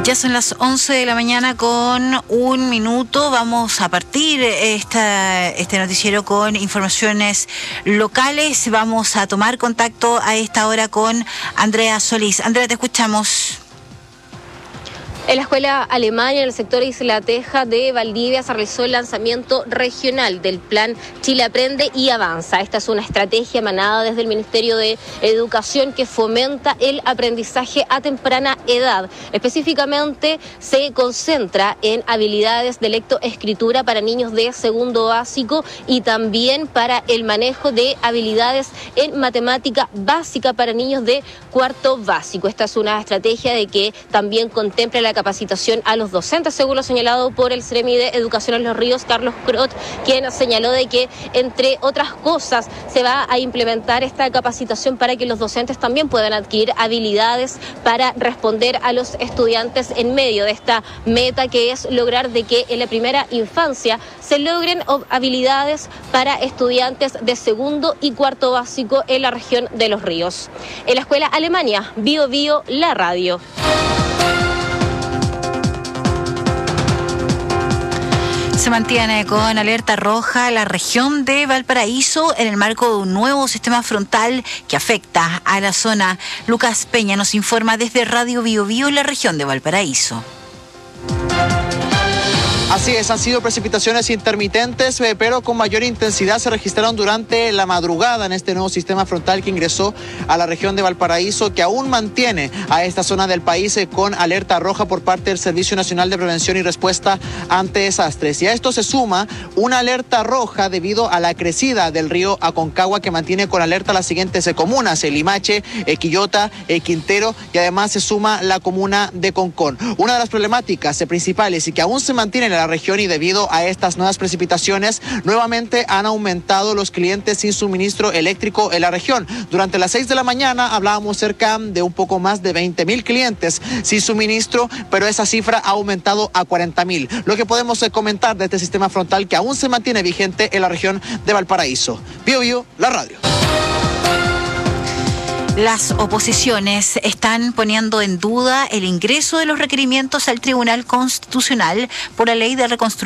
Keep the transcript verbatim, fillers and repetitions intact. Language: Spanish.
Ya son las once de la mañana con un minuto. Vamos a partir esta, este noticiero con informaciones locales. Vamos a tomar contacto a esta hora con Andrea Solís. Andrea, te escuchamos. En la escuela Alemania, en el sector Isla Teja de Valdivia, se realizó el lanzamiento regional del plan Chile Aprende y Avanza. Esta es una estrategia emanada desde el Ministerio de Educación que fomenta el aprendizaje a temprana edad. Específicamente se concentra en habilidades de lectoescritura para niños de segundo básico y también para el manejo de habilidades en matemática básica para niños de cuarto básico. Esta es una estrategia de que también contempla la capacitación a los docentes, según lo señalado por el Ceremi de Educación en Los Ríos, Carlos Crot, quien señaló de que, entre otras cosas, se va a implementar esta capacitación para que los docentes también puedan adquirir habilidades para responder a los estudiantes en medio de esta meta, que es lograr de que en la primera infancia se logren habilidades para estudiantes de segundo y cuarto básico en la región de Los Ríos. En la escuela Alemania, Bio Bio, la radio. Se mantiene con alerta roja la región de Valparaíso en el marco de un nuevo sistema frontal que afecta a la zona. Lucas Peña nos informa desde Radio Bio Bio en la región de Valparaíso. Así es, han sido precipitaciones intermitentes, pero con mayor intensidad se registraron durante la madrugada en este nuevo sistema frontal que ingresó a la región de Valparaíso, que aún mantiene a esta zona del país con alerta roja por parte del Servicio Nacional de Prevención y Respuesta ante Desastres. Y a esto se suma una alerta roja debido a la crecida del río Aconcagua, que mantiene con alerta las siguientes comunas: Limache, Quillota, Quintero, y además se suma la comuna de Concón. Una de las problemáticas principales y que aún se mantiene en la región, y debido a estas nuevas precipitaciones, nuevamente han aumentado los clientes sin suministro eléctrico en la región. Durante las seis de la mañana hablábamos cerca de un poco más de veinte mil clientes sin suministro, pero esa cifra ha aumentado a cuarenta mil. Lo que podemos comentar de este sistema frontal que aún se mantiene vigente en la región de Valparaíso. Bio Bio, la radio. Las oposiciones están poniendo en duda el ingreso de los requerimientos al Tribunal Constitucional por la Ley de Reconstrucción